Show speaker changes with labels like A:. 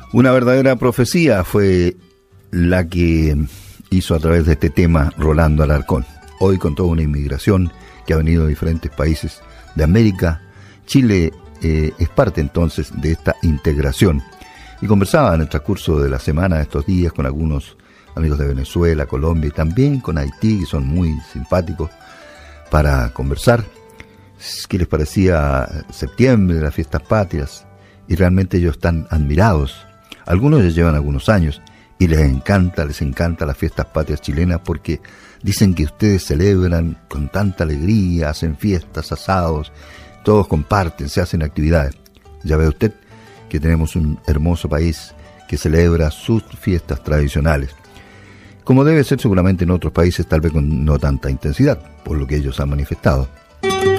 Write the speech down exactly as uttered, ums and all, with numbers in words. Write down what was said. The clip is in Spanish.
A: Una verdadera profecía fue la que hizo a través de este tema Rolando Alarcón. Hoy, con toda una inmigración que ha venido de diferentes países de América, Chile eh, es parte entonces de esta integración. Y conversaba en el transcurso de la semana, de estos días, con algunos amigos de Venezuela, Colombia y también con Haití, que son muy simpáticos para conversar. ¿Qué les parecía septiembre, las fiestas patrias? Y realmente ellos están admirados. Algunos ya llevan algunos años y les encanta, les encanta las fiestas patrias chilenas porque dicen que ustedes celebran con tanta alegría, hacen fiestas, asados, todos comparten, se hacen actividades. Ya ve usted que tenemos un hermoso país que celebra sus fiestas tradicionales, como debe ser seguramente en otros países, tal vez con no tanta intensidad, por lo que ellos han manifestado.